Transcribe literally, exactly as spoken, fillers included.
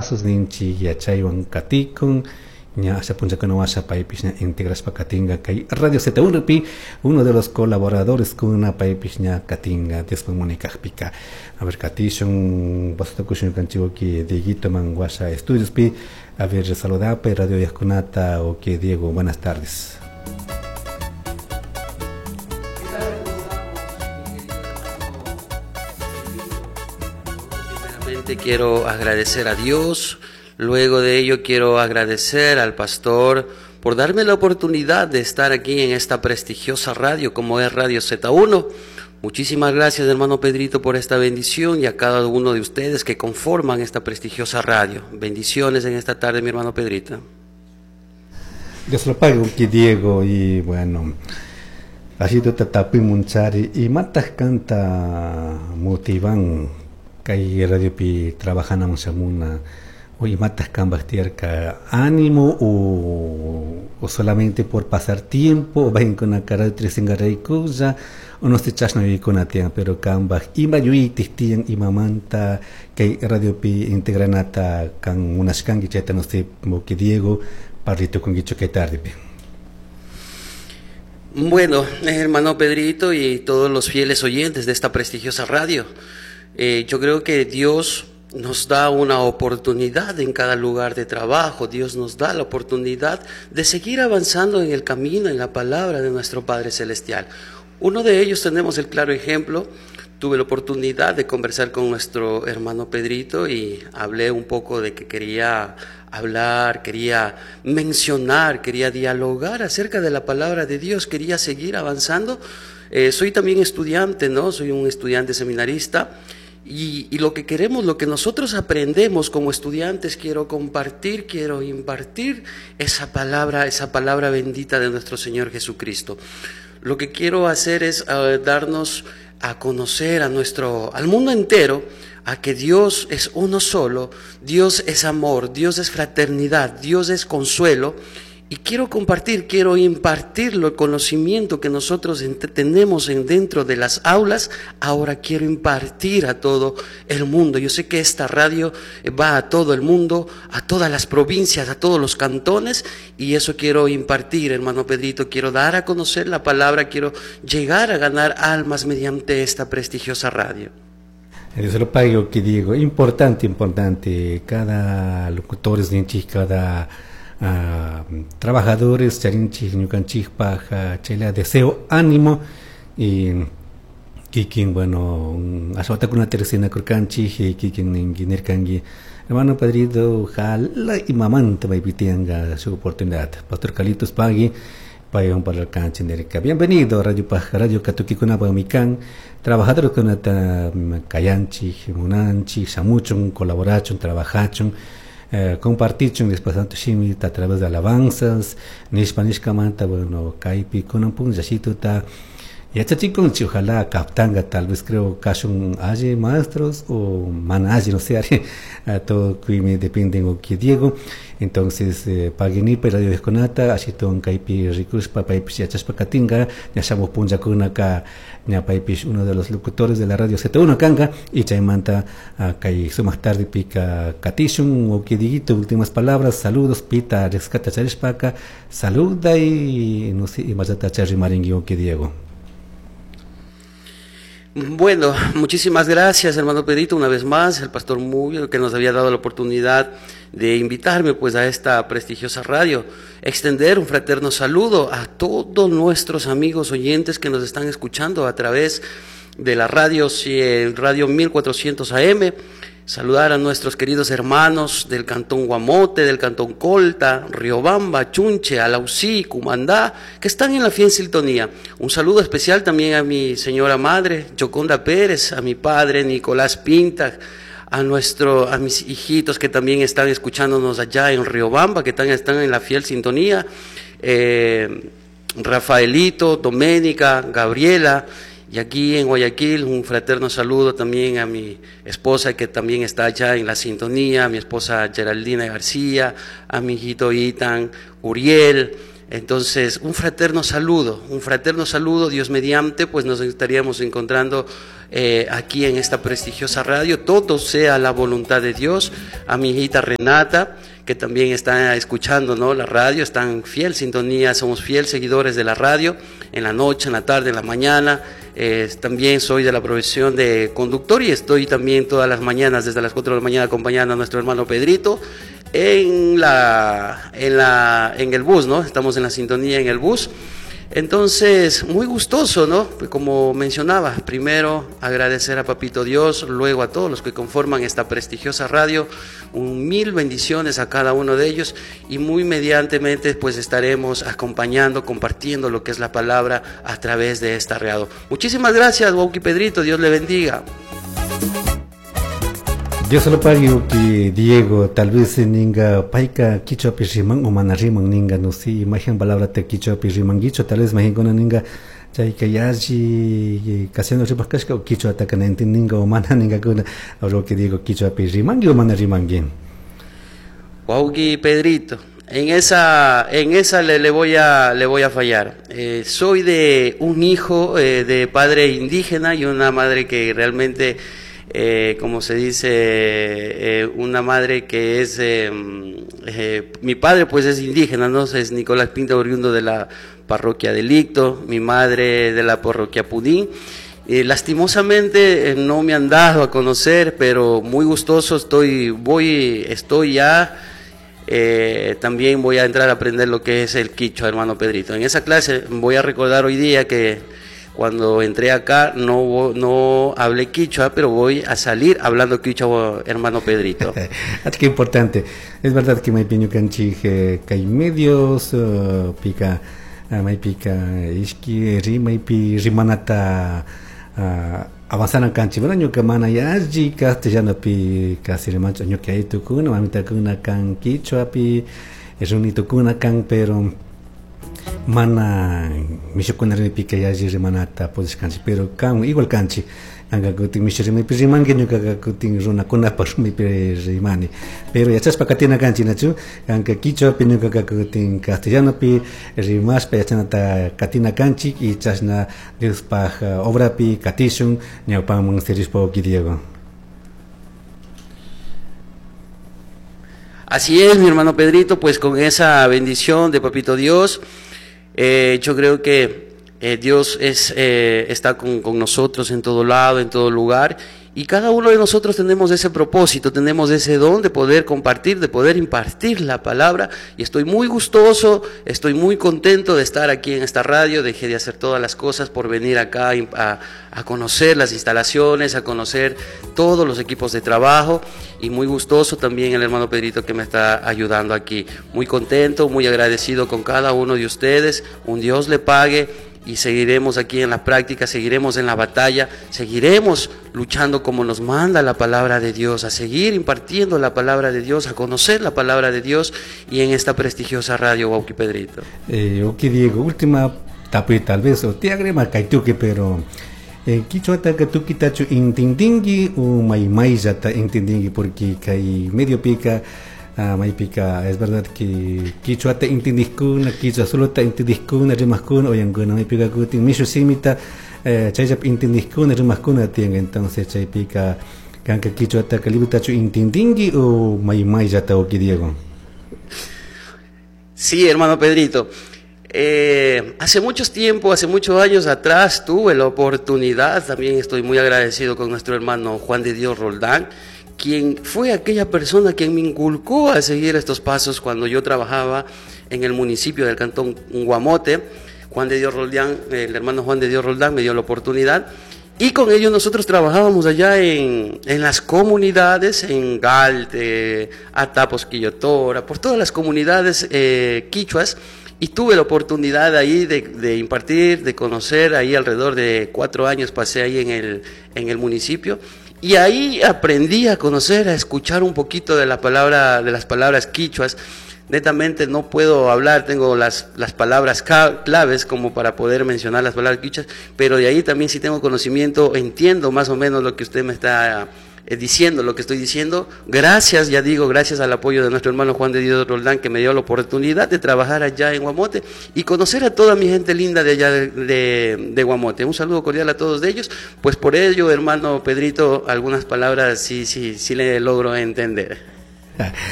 pasos ninchi yachaywan katikun ña asa punchakuna washa paypish ña integraspa katinga kay Radio Z uno pi uno de los colaboradores kuna paypish ña katinga después monikajpika a ver katishun bastakushun kanchiwo ki Dieguito man washa estudios pi a ver saludapa Radio Yaskunata o que Diego, buenas tardes. Primeramente quiero agradecer a Dios. Luego de ello quiero agradecer al pastor por darme la oportunidad de estar aquí en esta prestigiosa radio como es Radio Z uno. Muchísimas gracias, hermano Pedrito, por esta bendición y a cada uno de ustedes que conforman esta prestigiosa radio. Bendiciones en esta tarde, mi hermano Pedrito. Dios lo pague, que Diego, y bueno, ha sido tatapi munchari y matas canta motivan que radio pi trabajana musamuna. Oye, matas cambastierca ánimo o, o solamente por pasar tiempo o vayan con la cara de tres engarraicuya o no se chasno y con atia pero cambaj y mayui tistian y mamanta que radio pi integranata can unas cangi cheta no sé mo que Diego parlito con guicho que tarde. Bueno, hermano Pedrito y todos los fieles oyentes de esta prestigiosa radio, eh, yo creo que Dios nos da una oportunidad en cada lugar de trabajo. Dios nos da la oportunidad de seguir avanzando en el camino, en la palabra de nuestro Padre Celestial. Uno de ellos tenemos el claro ejemplo. Tuve la oportunidad de conversar con nuestro hermano Pedrito y hablé un poco de que quería hablar, quería mencionar, quería dialogar acerca de la palabra de Dios, quería seguir avanzando. Eh, soy también estudiante, ¿no? Soy un estudiante seminarista. Y, y lo que queremos, lo que nosotros aprendemos como estudiantes, quiero compartir, quiero impartir esa palabra, esa palabra bendita de nuestro Señor Jesucristo. Lo que quiero hacer es uh, darnos a conocer a nuestro, al mundo entero, a que Dios es uno solo, Dios es amor, Dios es fraternidad, Dios es consuelo. Y quiero compartir, quiero impartir el conocimiento que nosotros tenemos en dentro de las aulas, ahora quiero impartir a todo el mundo. Yo sé que esta radio va a todo el mundo, a todas las provincias, a todos los cantones, y eso quiero impartir, hermano Pedrito. Quiero dar a conocer la palabra, quiero llegar a ganar almas mediante esta prestigiosa radio. Eso lo pago que digo, importante, importante, cada locutor es de cada... Uh, trabajadores charinchi ñucanchik paja chela deseo ánimo y kikin bueno asota con una tercera kurkanchi y kikin inginer kangi hermano Pedrito jala y mamanta vai pitianga su oportunidad pastor Carlitos Pagui payon para el cancha nerica. Bienvenido a Radio Paja Radio Katuki kuna Bamican trabajador con ata kayanchi munanchi samuchun colaborachun trabajachun Eh, compartir después tanto a través de alabanzas ni hispanishkamanta bueno kaipi con un punto yachito ta y este chico ojalá captanga tal vez creo caso allí maestros o manaje no sé a todo que me depende o que Diego entonces eh, pagini para Radio Desconata así todo un kaipi ricus para paipi ya chaspa katinga ya sabemos punja con acá ya paipi uno de los locutores de la Radio Z uno kanga y chaimanta a kai su más tarde pica katishun o que digito últimas palabras saludos pita rescata charespaka saluda y no sé y más a tachar maringui o que Diego. Bueno, muchísimas gracias, hermano Pedrito, una vez más, el pastor Mubio, que nos había dado la oportunidad de invitarme pues a esta prestigiosa radio, extender un fraterno saludo a todos nuestros amigos oyentes que nos están escuchando a través de la radio, radio mil cuatrocientos A M, saludar a nuestros queridos hermanos del cantón Guamote, del cantón Colta, Riobamba, Chunche, Alausí, Cumandá, que están en la fiel sintonía. Un saludo especial también a mi señora madre, Yoconda Pérez, a mi padre, Nicolás Pinta, a nuestro, a mis hijitos que también están escuchándonos allá en Riobamba, que están, están en la fiel sintonía, eh, Rafaelito, Doménica, Gabriela. Y aquí en Guayaquil un fraterno saludo también a mi esposa que también está allá en la sintonía, a mi esposa Geraldina García, a mi hijito Itan, Uriel, Entonces, un fraterno saludo, un fraterno saludo, Dios mediante, pues nos estaríamos encontrando eh, aquí en esta prestigiosa radio. Todo sea la voluntad de Dios. A mi hijita Renata, que también está escuchando, ¿no?, la radio, están en fiel sintonía, somos fiel seguidores de la radio, en la noche, en la tarde, en la mañana. Eh, también soy de la profesión de conductor y estoy también todas las mañanas, desde las cuatro de la mañana, acompañando a nuestro hermano Pedrito en la, en la, en el bus, ¿no? Estamos en la sintonía en el bus. Entonces, muy gustoso, ¿no? Como mencionaba, primero agradecer a Papito Dios, luego a todos los que conforman esta prestigiosa radio, un mil bendiciones a cada uno de ellos y muy mediantemente pues estaremos acompañando, compartiendo lo que es la palabra a través de esta radio. Muchísimas gracias, Wauki Pedrito, Dios le bendiga. Dios lo pague que Diego, tal vez ninga paika kicho pirimang o manarimang ninga no si imagen palabra te kicho pirimang kicho tal vez imagen con ninga chay kayaji casino ribascasca o kicho atacan en ninga o mana ninga con ahora que Diego kicho pirimang o manarimang bien. Wauki Pedrito, en esa en esa le, le voy a le voy a fallar. Eh, soy de un hijo eh, de padre indígena y una madre que realmente Eh, como se dice, eh, una madre que es, eh, eh, mi padre pues es indígena, ¿no? Es Nicolás Pinta, oriundo de la parroquia de Licto, mi madre de la parroquia Pudín. Eh, lastimosamente eh, no me han dado a conocer, pero muy gustoso estoy, voy, estoy ya, eh, también voy a entrar a aprender lo que es el quichua, hermano Pedrito. En esa clase voy a recordar hoy día que cuando entré acá no, no hablé quichua, pero voy a salir hablando quichua, hermano Pedrito. Qué importante. Es verdad que me piño canchi que hay medios, uh, pica, uh, me pica, iski, rima y pi, rimanata, uh, avanzan canchi. Bueno, yo que mana ya allí castellano pi, casi remancho, yo que hay tu cuna, mamita cuna can quichua pi, es un hito cuna can, pero mana mishukunari pica ya jiri manata puedes canchi pero kan igual canchi anga guting mishiri me pirimangi nyuka guting runa kuna par me pirimani pero ya chas pakatina canchi nachu anga kicho pinuka guting castellano pi rimas pe chanata katina canchi y chasna despa obra pi katishun nyapa mang serispo Diego. Así es, mi hermano Pedrito, pues con esa bendición de Papito Dios, eh, yo creo que eh, Dios es, eh, está con, con nosotros en todo lado, en todo lugar, y cada uno de nosotros tenemos ese propósito, tenemos ese don de poder compartir, de poder impartir la palabra, y estoy muy gustoso, estoy muy contento de estar aquí en esta radio. Dejé de hacer todas las cosas por venir acá a, a conocer las instalaciones, a conocer todos los equipos de trabajo, y muy gustoso también el hermano Pedrito que me está ayudando aquí. Muy contento, muy agradecido con cada uno de ustedes, un Dios le pague. Y seguiremos aquí en la práctica, seguiremos en la batalla, seguiremos luchando como nos manda la palabra de Dios, a seguir impartiendo la palabra de Dios, a conocer la palabra de Dios y en esta prestigiosa radio, Wauki Pedrito. Eh, ok, Diego, última tapi tal vez, o te agrema kaituke, pero eh, kichuata que tú quitachu intindingi o mai mai jata intindingi porque kai medio pica. Ah, mai pica, es verdad que quichua te intindiscuna, quichua solo te intindiscuna, rimascuna, o yang guna mai pica gutin, misho simita, chayap intindiscuna, rimascuna tiene, entonces chay pica, kanka quichua te calibita chu intindingi o mai mai jata o Diego. Sí, hermano Pedrito. Eh, hace muchos tiempo, hace muchos años atrás tuve la oportunidad, también estoy muy agradecido con nuestro hermano Juan de Dios Roldán, quien fue aquella persona quien me inculcó a seguir estos pasos cuando yo trabajaba en el municipio del cantón Guamote. Juan de Dios Roldán, el hermano Juan de Dios Roldán me dio la oportunidad y con ellos nosotros trabajábamos allá en, en las comunidades, en Galte, Atapos, Quillotora, por todas las comunidades eh, quichuas, y tuve la oportunidad ahí de, de impartir, de conocer, ahí alrededor de cuatro años pasé ahí en el, en el municipio. Y ahí aprendí a conocer, a escuchar un poquito de la palabra, de las palabras quichuas. Netamente no puedo hablar, tengo las, las palabras claves como para poder mencionar las palabras quichuas, pero de ahí también sí tengo conocimiento, entiendo más o menos lo que usted me está eh, diciendo lo que estoy diciendo. Gracias, ya digo, gracias al apoyo de nuestro hermano Juan de Dios Roldán, que me dio la oportunidad de trabajar allá en Guamote y conocer a toda mi gente linda de allá de, de, de Guamote. Un saludo cordial a todos de ellos. Pues por ello, hermano Pedrito, algunas palabras sí, sí, sí le logro entender.